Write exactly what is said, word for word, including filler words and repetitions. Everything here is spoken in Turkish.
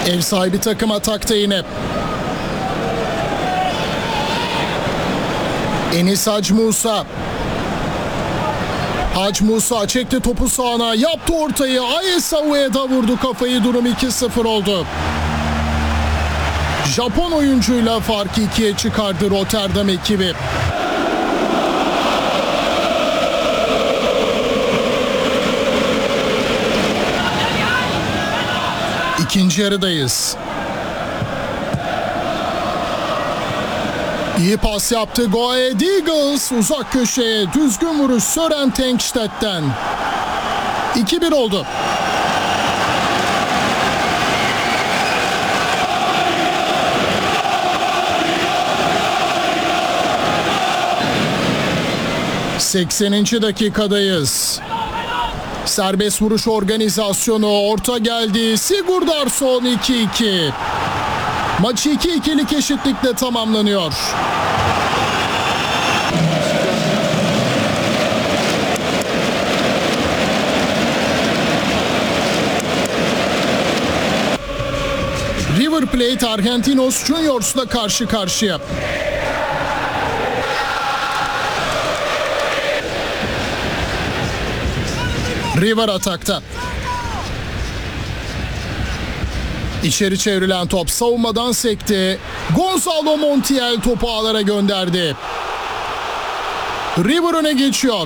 Ev sahibi takım atakta yine. Enis Hacı Musa. Hacı Musa çekti topu sağına, yaptı ortayı. Ayesa Ueda vurdu kafayı, durum iki sıfır oldu. Japon oyuncuyla farkı ikiye çıkardı Rotterdam ekibi. İkinci yarıdayız. İyi pas yaptı Go Ahead Eagles. Uzak köşeye düzgün vuruş Søren Tenkstedt'ten. iki bir oldu. sekseninci dakikadayız. Serbest vuruş organizasyonu, orta geldi. Sigurdarsson iki iki. Maçı iki ikilik eşitlikle tamamlanıyor. River Plate Argentinos Juniors'la karşı karşıya. River atakta. İçeri çevrilen top savunmadan sekti. Gonzalo Montiel topu ağlara gönderdi. River öne geçiyor.